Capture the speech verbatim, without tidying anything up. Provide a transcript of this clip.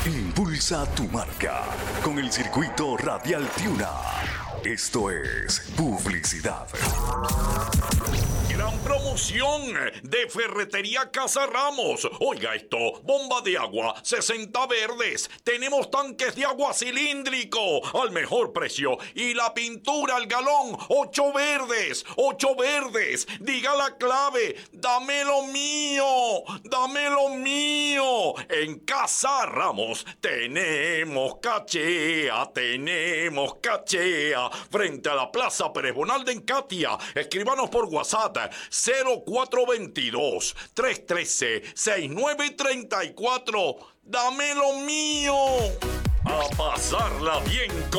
Impulsa tu marca con el circuito Radial Tiuna. Esto es publicidad. Gran promoción de Ferretería Casa Ramos. Oiga esto, bomba de agua, sesenta verdes. Tenemos tanques de agua cilíndrico al mejor precio. Y la pintura al galón, ocho verdes, ocho verdes. Diga la clave, dame lo mío, dame lo mío. En Casa Ramos tenemos cachea, tenemos cachea. Frente a la Plaza Pérez Bonalde en Catia. Escríbanos por WhatsApp cero cuatro dos dos, tres uno tres, seis nueve tres cuatro. ¡Dame lo mío! A pasarla bien con